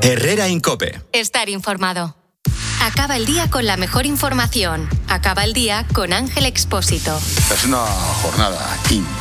Herrera Incope. Estar informado. Acaba el día con la mejor información. Acaba el día con Ángel Expósito. Es una jornada